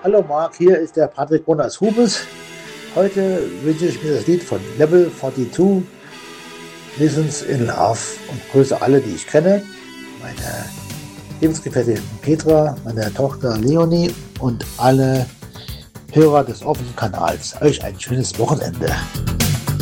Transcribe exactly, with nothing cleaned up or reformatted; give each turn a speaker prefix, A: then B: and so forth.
A: Hallo Marc, hier ist der Patrick Jonas Hubes. Heute wünsche ich mir das Lied von Level zweiundvierzig, Lessons in Love, und grüße alle, die ich kenne. Meine Lebensgefährtin Petra, meine Tochter Leonie und alle Hörer des offenen Kanals. Euch ein schönes Wochenende.